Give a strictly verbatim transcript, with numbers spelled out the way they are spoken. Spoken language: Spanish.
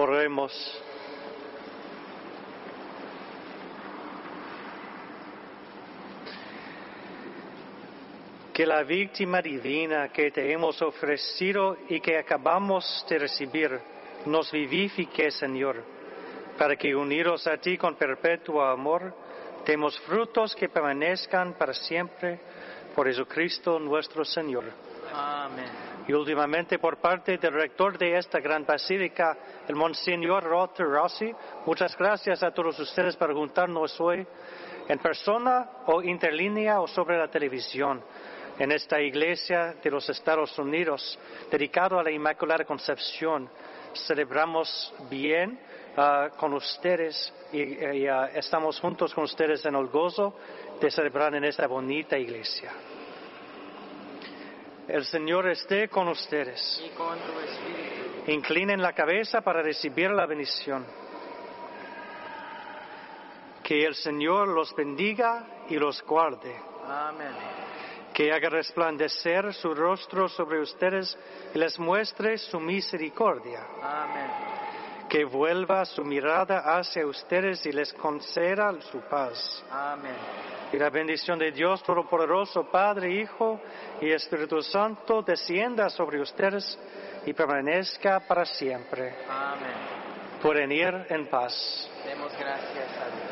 Oremos. Que la víctima divina que te hemos ofrecido y que acabamos de recibir nos vivifique, Señor, para que unidos a ti con perpetuo amor, demos frutos que permanezcan para siempre por Jesucristo nuestro Señor. Amén. Y últimamente, por parte del rector de esta gran basílica, el Monseñor Walter Rossi, muchas gracias a todos ustedes por juntarnos hoy en persona o interlínea o sobre la televisión en esta iglesia de los Estados Unidos dedicado a la Inmaculada Concepción. Celebramos bien uh, con ustedes y, y uh, estamos juntos con ustedes en el gozo de celebrar en esta bonita iglesia. El Señor esté con ustedes. Y con tu espíritu. Inclinen la cabeza para recibir la bendición. Que el Señor los bendiga y los guarde. Amén. Que haga resplandecer su rostro sobre ustedes y les muestre su misericordia. Amén. Que vuelva su mirada hacia ustedes y les conceda su paz. Amén. Y la bendición de Dios Todopoderoso, Padre, Hijo y Espíritu Santo, descienda sobre ustedes y permanezca para siempre. Amén. Pueden ir en paz. Demos gracias a Dios.